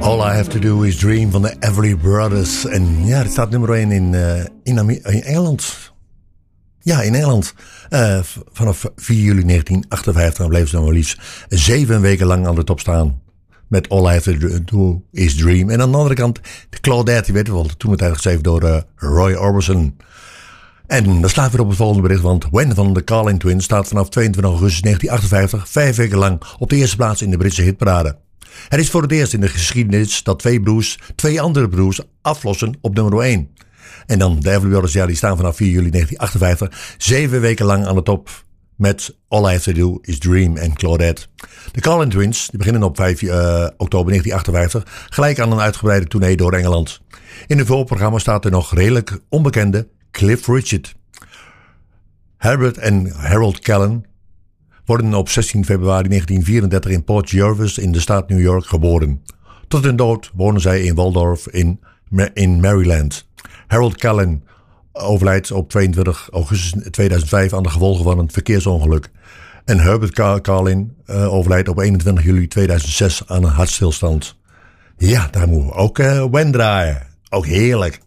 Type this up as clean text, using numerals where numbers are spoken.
All I Have To Do Is Dream van de Everly Brothers. En ja, dit staat nummer 1 in Engeland. Ja, in Engeland. Vanaf 4 juli 1958 en bleef ze dan maar liefst 7 weken lang aan de top staan. Met All I Have To Do Is Dream. En aan de andere kant, de Claudette, die werd wel toen de tijd geschreven door Roy Orbison. En dan slaat weer op het volgende bericht, want When van de Carlin Twins staat vanaf 22 augustus 1958 5 weken lang op de eerste plaats in de Britse hitparade. Het is voor het eerst in de geschiedenis dat twee andere broers aflossen op nummer 1. En dan de Everly Brothers, ja, die staan vanaf 4 juli 1958 7 weken lang aan de top met All I Have To Do Is Dream en Claudette. De Carlin Twins die beginnen op 5 oktober 1958 gelijk aan een uitgebreide tournee door Engeland. In het voorprogramma staat er nog redelijk onbekende Cliff Richard. Herbert en Harold Callan worden op 16 februari 1934 in Port Jervis in de staat New York geboren. Tot hun dood wonen zij in Waldorf in Maryland. Harold Callan overlijdt op 22 augustus 2005 aan de gevolgen van een verkeersongeluk. En Herbert Callan overlijdt op 21 juli 2006 aan een hartstilstand. Ja, daar moeten we ook When draaien. Ook heerlijk.